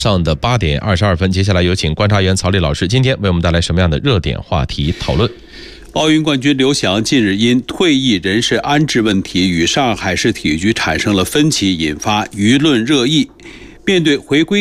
上的8点22分，接下来有请观察员曹丽老师，今天为我们带来什么样的热点话题讨论？ 奥运冠军刘翔近日因退役人士安置问题与上海市体育局产生了分歧，引发舆论热议。面对回归